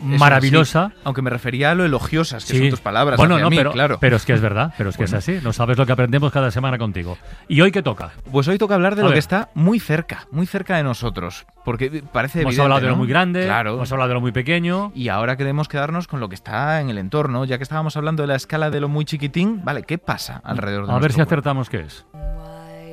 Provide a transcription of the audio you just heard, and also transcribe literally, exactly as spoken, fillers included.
maravillosa. Sí, aunque me refería a lo elogiosas que sí. son tus palabras bueno, hacia no, mí, pero, claro. Pero es que es verdad, pero es que bueno. es así. No sabes lo que aprendemos cada semana contigo. ¿Y hoy qué toca? Pues hoy toca hablar de a lo ver. que está muy cerca, muy cerca de nosotros. Porque parece hemos evidente, hablado de ¿no? lo muy grande, claro. hemos hablado de lo muy pequeño. Y ahora queremos quedarnos con lo que está en el entorno, ya que estábamos hablando de la escala de lo muy chiquitín. Vale, ¿qué pasa alrededor de A ver si nuestro cuerpo? acertamos qué es.